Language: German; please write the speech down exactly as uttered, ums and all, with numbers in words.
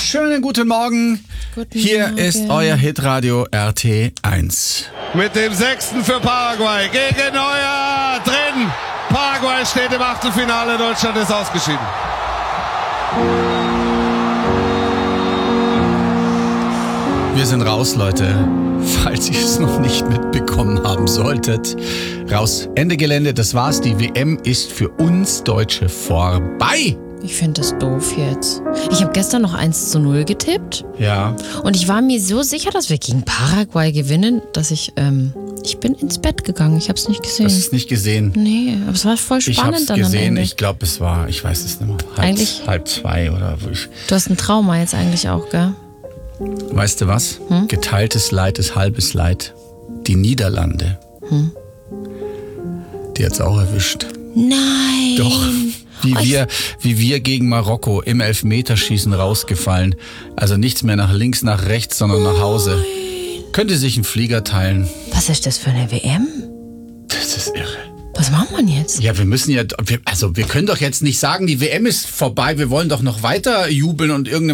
Schönen guten Morgen. Guten Hier Morgen. ist euer Hitradio R T eins. Mit dem sechsten für Paraguay gegen Neuer drin. Paraguay steht im Achtelfinale, Deutschland ist ausgeschieden. Wir sind raus, Leute. Falls ihr es noch nicht mitbekommen haben solltet. Raus. Ende Gelände, das war's. Die W M ist für uns Deutsche vorbei. Ich finde das doof jetzt. Ich habe gestern noch eins zu null getippt. Ja. Und ich war mir so sicher, dass wir gegen Paraguay gewinnen, dass ich, ähm, ich bin ins Bett gegangen. Ich habe es nicht gesehen. Hast du es nicht gesehen? Nee, aber es war voll spannend Ich hab's dann am gesehen. Ende. Ich glaube, es war, ich weiß es nicht mehr, halb, Eigentlich- halb zwei oder wo ich. Du hast ein Trauma jetzt eigentlich auch, gell? Weißt du was? Hm? Geteiltes Leid ist halbes Leid. Die Niederlande. Hm? Die hat's auch erwischt. Nein. Doch. Wie Oh, ich- wir, wie wir gegen Marokko im Elfmeterschießen rausgefallen. Also nichts mehr nach links, nach rechts, sondern nach Hause. Könnte sich ein Flieger teilen. Was ist das für eine W M? Das ist irre. Was machen wir jetzt? Ja, wir müssen ja, wir, also wir können doch jetzt nicht sagen, die W M ist vorbei, wir wollen doch noch weiter jubeln und irgendeine